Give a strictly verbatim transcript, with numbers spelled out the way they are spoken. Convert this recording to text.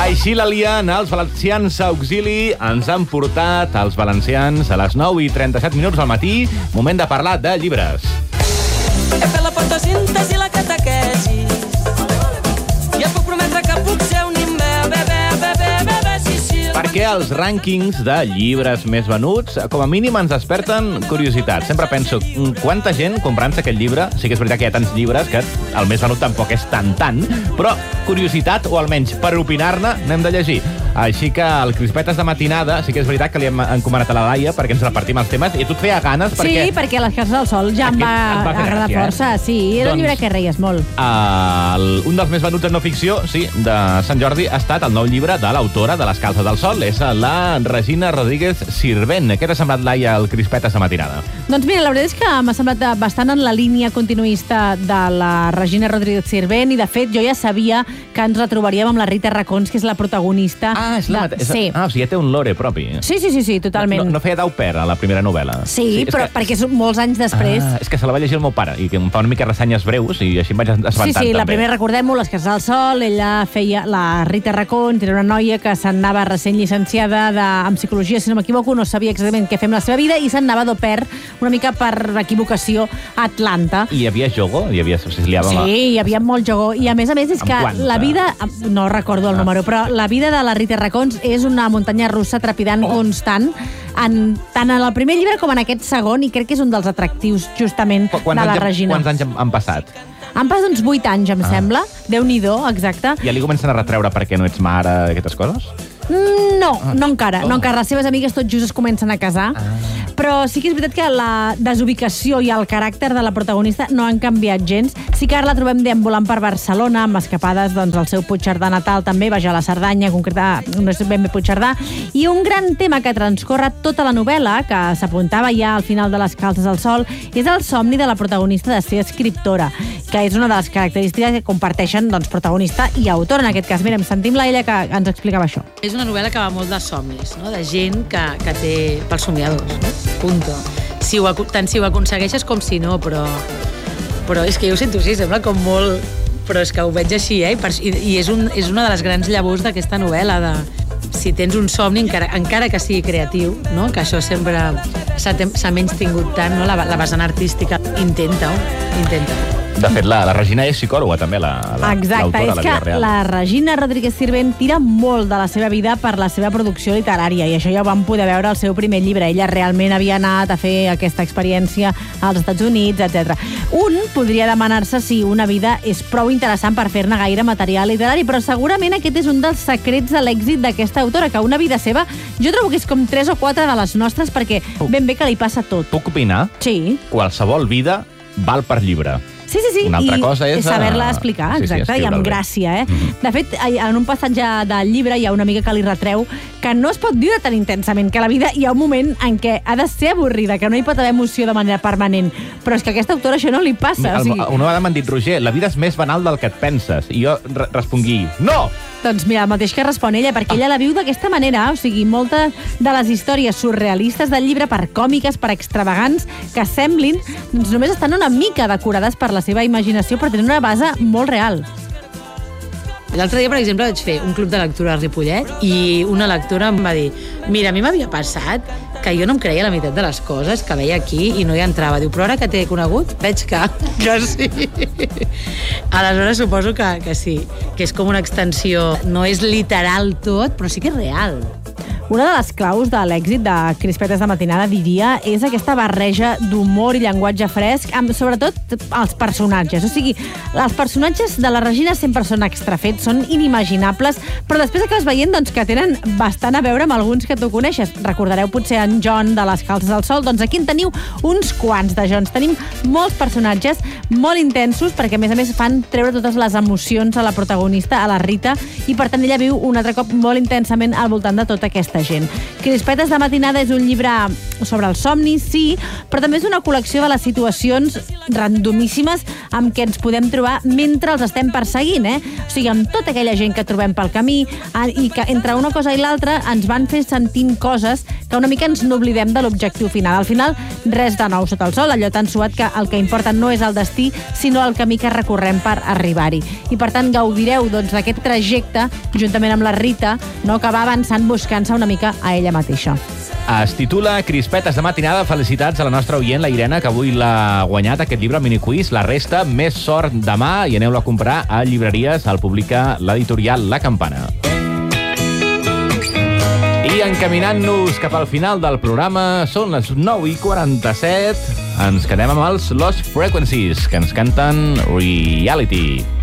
Així la lien, els valencians a auxili ens han portat els valencians a les nou i trenta-set minuts del matí. Moment de parlar de llibres. He fet la fotosíntesi i la catequesi. Ja puc prometre que puc ser un imbé, bebé, bebé, bebé, sí, sí. Perquè els rànquings de llibres més venuts, com a mínim, ens desperten curiositat. Sempre penso, quanta gent comprant-se aquest llibre? Sí que és veritat que hi ha tants llibres que el més venut tampoc és tan tant, però curiositat, o almenys per opinar-ne, n'hem de llegir. Així que el Crispetes de matinada sí que és veritat que li hem encomanat a la Laia perquè ens repartim els temes i tu et feia ganes perquè... Sí, perquè Les cases del sol ja em va, va agradar gràcia, força. Eh? Sí, era doncs, un llibre que reies molt. El, un dels més venuts en no ficció, sí, de Sant Jordi ha estat el nou llibre de l'autora de Les calces del sol. És la Regina Rodríguez Sirvent. Què t'ha semblat, Laia, el Crispetes de matinada? Doncs mira, la veritat és que m'ha semblat bastant en la línia continuista de la Regina Rodríguez Sirvent i, de fet, jo ja sabia que ens retrobaríem amb la Rita Racons, que és la protagonista. Ah, és la de... mateixa. Sí. Ah, o sigui, ja té un lore propi. Sí, sí, sí, sí, totalment. No, no feia d'au pair a la primera novel·la. Sí, sí és però que... perquè són molts anys després. Ah, és que se la va llegir el meu pare i que em fa una mica ressenyes breus i així em vaig assabentant Sí, sí, també. la primera, recordem-ho, Les cases del sol, ella feia la Rita Racons, era una noia que s'anava recent llicenciada de, en psicologia, si no m'equivoco, no sabia exactament què fer amb la seva vida i s'anava d'au pair una mica per equivocació a Atlanta. I hi havia jogo? Hi havia, si es liava Sí, amb... hi havia molt jogó. I a més a més és Amb que quanta? la vida, no recordo el Ah. número, però la vida de la Rita Racons és una muntanya russa trepidant Oh. constant, en, tant en el primer llibre com en aquest segon, i crec que és un dels atractius justament Qu- quants de la anys, Regina. Quants anys han, han passat? Han passat uns vuit anys, em Ah. sembla. Déu-n'hi-do, exacte. Ja li comencen a retreure perquè no ets mare, aquestes coses? Mm, no, Ah. no encara. Oh. No encara. Les seves amigues tot just es comencen a casar. Ah. Però sí que és veritat que la desubicació i el caràcter de la protagonista no han canviat gens. Sí que ara la trobem deambulant per Barcelona, amb escapades doncs, al seu Puigcerdà natal, també, vaja, a la Cerdanya, concreta, no és ben bé Puigcerdà. I un gran tema que transcorre tota la novel·la, que s'apuntava ja al final de Les calces del sol, és el somni de la protagonista de ser escriptora, que és una de les característiques que comparteixen doncs, protagonista i autor. En aquest cas, mirem, sentim la ella que ens explicava això. És una novel·la que va molt de somnis, no? De gent que, que té pels somiadors, no? Punto. Si ho, tant si ho aconsegueixes com si no, però, però és que jo ho sento així, sembla com molt... Però és que ho veig així, eh? I, per, i, i és, un, és una de les grans llavors d'aquesta novel·la, de si tens un somni, encara, encara que sigui creatiu, no? Que això sempre s'ha menys tingut tant, no? La, la vessant artística. Intenta-ho, intenta-ho. De fet, la, la Regina és psicòloga, també, la, la, Exacte, l'autora, és la que vida real. la Regina Rodríguez Sirvent tira molt de la seva vida per la seva producció literària, i això ja ho vam poder veure al seu primer llibre. Ella realment havia anat a fer aquesta experiència als Estats Units, etcètera. Un podria demanar-se si una vida és prou interessant per fer-ne gaire material literari, però segurament aquest és un dels secrets de l'èxit d'aquesta autora, que una vida seva, jo trobo que és com tres o quatre de les nostres, perquè ben bé que li passa tot. Puc opinar? Sí. Qualsevol vida val per llibre. Sí, sí, sí. Una altra I cosa és... saber-la explicar, sí, sí, exacte, i amb escriure'l bé. gràcia, eh? Mhm. De fet, en un passatge del llibre hi ha una amiga que li retreu que no es pot viure tan intensament, que la vida hi ha un moment en què ha de ser avorrida, que no hi pot haver emoció de manera permanent. Però és que a aquesta autora això no li passa. El, O sigui, una vegada m'han dit, Roger, la vida és més banal del que et penses. I jo re respongui, no! doncs mira, el mateix que respon ella, perquè ella la viu d'aquesta manera. O sigui, moltes de les històries surrealistes del llibre, per còmiques, per extravagants que semblin, doncs només estan una mica decorades per la seva imaginació, però tenen una base molt real. L'altre dia, per exemple, vaig fer un club de lectura a Ripollet i una lectora em va dir: mira, a mi m'havia passat que jo no em creia la meitat de les coses que veia aquí i no hi entrava. Diu, però ara que t'he conegut, veig que, que sí. Aleshores suposo que, que sí, que és com una extensió. No és literal tot, però sí que és real. Una de les claus de l'èxit de Crispetes de matinada, diria, és aquesta barreja d'humor i llenguatge fresc, amb sobretot els personatges. O sigui, els personatges de la Regina sempre són extrafets, són inimaginables, però després acabes veient doncs, que tenen bastant a veure amb alguns que tu coneixes. Recordareu potser en John de Les calces del sol? Doncs aquí en teniu uns quants de Johns. Tenim molts personatges molt intensos, perquè a més a més fan treure totes les emocions a la protagonista, a la Rita, i per tant ella viu un altre cop molt intensament al voltant de tota aquesta gent. Crispetes de matinada és un llibre sobre els somnis, sí, però també és una col·lecció de les situacions randomíssimes amb què ens podem trobar mentre els estem perseguint, eh? O sigui, amb tota aquella gent que trobem pel camí i que entre una cosa i l'altra ens van fer sentint coses que una mica ens n'oblidem de l'objectiu final. Al final, res de nou sota el sol, allò tan suat que el que importa no és el destí, sinó el camí que recorrem per arribar-hi. I per tant, gaudireu doncs, d'aquest trajecte, juntament amb la Rita, no, que va avançant buscant-se una mica a ella mateixa. Es titula Crispetes de matinada. Felicitats a la nostra oient, la Irene, que avui l'ha guanyat aquest llibre, el miniquiz. La resta, més sort demà i aneu-lo a comprar a llibreries. El publica l'editorial La Campana. I encaminant-nos cap al final del programa, són les nou i quaranta-set. Ens quedem amb els Lost Frequencies, que ens canten Reality.